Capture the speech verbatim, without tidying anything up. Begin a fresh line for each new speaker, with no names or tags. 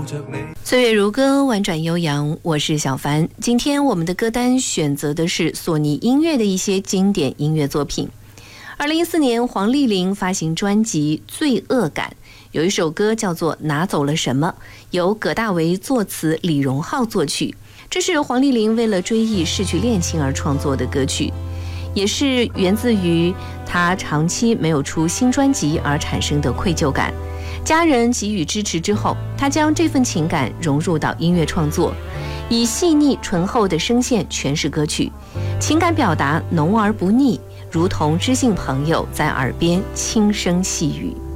岁月如歌，婉转悠扬，我是小凡。今天我们的歌单选择的是索尼音乐的一些经典音乐作品。二零一四年，黄丽玲发行专辑《罪恶感》，有一首歌叫做《拿走了什么》，由葛大为作词，李荣浩作曲。这是黄丽玲为了追忆逝去恋情而创作的歌曲，也是源自于她长期没有出新专辑而产生的愧疚感。家人给予支持之后，她将这份情感融入到音乐创作，以细腻醇厚的声线诠释歌曲，情感表达浓而不腻，如同知心朋友在耳边轻声细语。